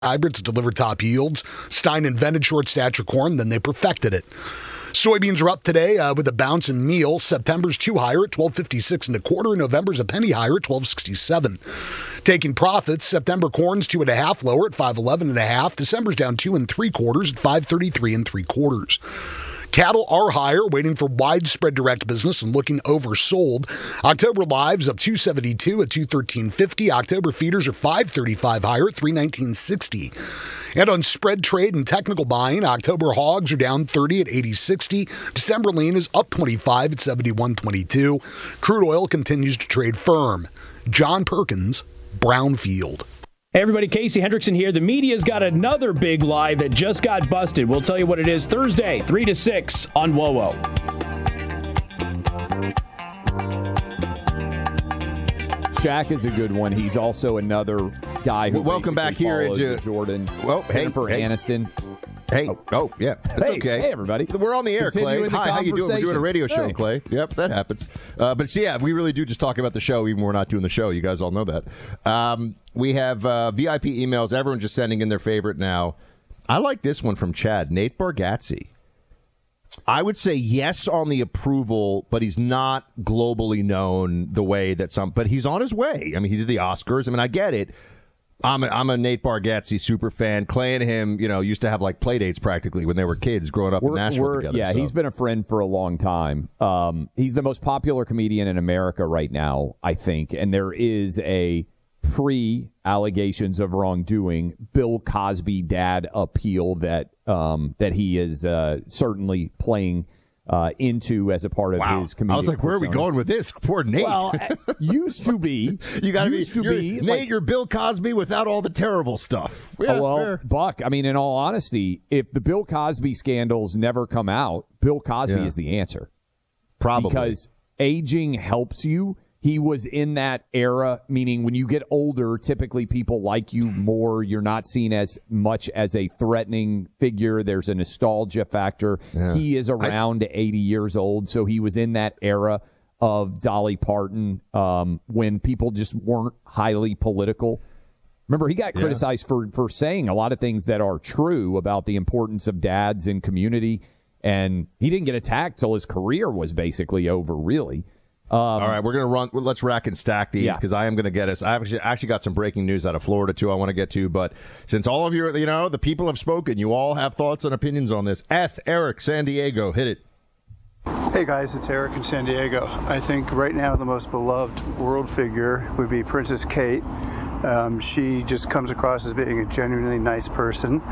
hybrids deliver top yields. Stein invented short stature corn, then they perfected it. Soybeans are up today with a bounce in meal. September's 2 higher at $12.56 1/4. November's a penny higher at $12.67. Taking profits, September corn's 2 1/2 lower at $5.11 1/2. December's down 2 3/4 at $5.33 3/4. Cattle are higher, waiting for widespread direct business and looking oversold. October lives up 272 at 213.50. October feeders are 535 higher at 319.60. And on spread trade and technical buying, October hogs are down 30 at 80.60. December lean is up 25 at 71.22. Crude oil continues to trade firm. John Perkins, Brownfield. Hey everybody, Casey Hendrickson here. The media's got another big lie that just got busted. We'll tell you what it is Thursday, 3 to 6 on WOWO. Shaq is a good one. He's also another guy who welcome back here into Jordan. Well, Jennifer Aniston. Hey, yeah, that's okay. Hey, everybody. We're on the air, Clay. Hi, how you doing? We're doing a radio show, Clay. Yep, that happens. But yeah, we really do just talk about the show, even when we're not doing the show. You guys all know that. We have VIP emails. Everyone's just sending in their favorite now. I like this one from Chad. Nate Bargatze. I would say yes on the approval, but he's not globally known the way that some. But he's on his way. I mean, he did the Oscars. I mean, I get it. I'm a Nate Bargatze super fan. Clay and him, used to have like play dates practically when they were kids growing up in Nashville together. Yeah, he's been a friend for a long time. He's the most popular comedian in America right now, I think. And there is a pre-allegations of wrongdoing Bill Cosby dad appeal that he is certainly playing into as a part of his comedic I was like, where persona. are we going with this? Poor Nate. Well, used to be. You got to be. Nate, you're Bill Cosby without all the terrible stuff. Yeah, fair. Buck, I mean, in all honesty, if the Bill Cosby scandals never come out, Bill Cosby is the answer. Probably. Because aging helps you. He was in that era, meaning when you get older, typically people like you more. You're not seen as much as a threatening figure. There's a nostalgia factor. Yeah. He is around 80 years old, so he was in that era of Dolly Parton when people just weren't highly political. Remember, he got criticized for saying a lot of things that are true about the importance of dads in community, and he didn't get attacked till his career was basically over, really. All right, we're going to let's rack and stack these because I am going to get us. I've actually got some breaking news out of Florida, too, I want to get to. But since all of you, the people have spoken, you all have thoughts and opinions on this. Eric, San Diego, hit it. Hey, guys, it's Eric in San Diego. I think right now the most beloved world figure would be Princess Kate. She just comes across as being a genuinely nice person.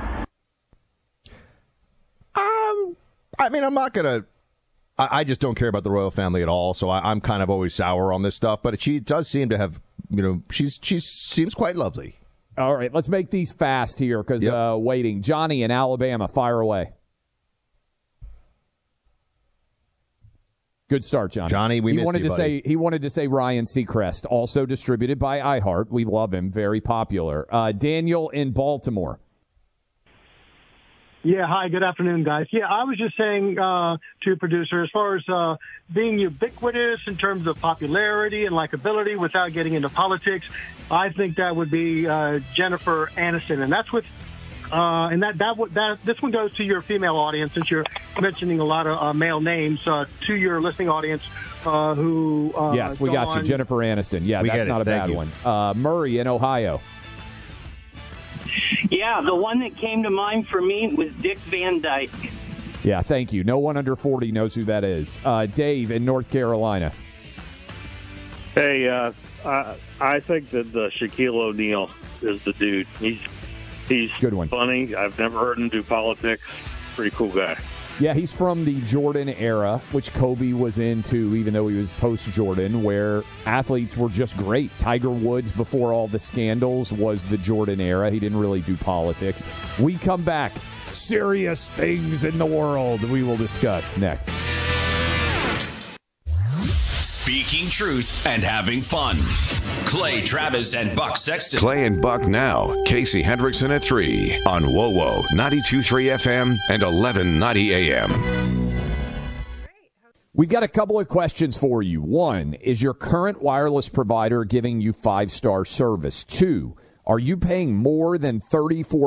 I mean, I'm not going to. I just don't care about the royal family at all, so I'm kind of always sour on this stuff. But she does seem to have, she seems quite lovely. All right, let's make these fast here because waiting. Johnny in Alabama, fire away. Good start, Johnny. Johnny, we missed you, buddy. He wanted to say Ryan Seacrest, also distributed by iHeart. We love him, very popular. Daniel in Baltimore. Yeah, hi, good afternoon, guys. Yeah, I was just saying to producer, as far as being ubiquitous in terms of popularity and likability without getting into politics, I think that would be Jennifer Aniston, and that's with this one goes to your female audience, since you're mentioning a lot of male names to your listening audience. Who yes, we got you, Jennifer Aniston. Yeah, that's not a bad one. Murray in Ohio. Yeah, the one that came to mind for me was Dick Van Dyke. Yeah, thank you. No one under 40 knows who that is. Dave in North Carolina. Hey, I think that Shaquille O'Neal is the dude. He's good one. Funny. I've never heard him do politics. Pretty cool guy. Yeah, he's from the Jordan era, which Kobe was into, even though he was post-Jordan, where athletes were just great. Tiger Woods, before all the scandals, was the Jordan era. He didn't really do politics. We come back. Serious things in the world we will discuss next. Speaking truth and having fun. Clay Travis and Buck Sexton. Clay and Buck now. Casey Hendrickson at 3 on WOWO 92.3 FM and 1190 AM. We've got a couple of questions for you. One, is your current wireless provider giving you 5-star service? 2, Are you paying more than $34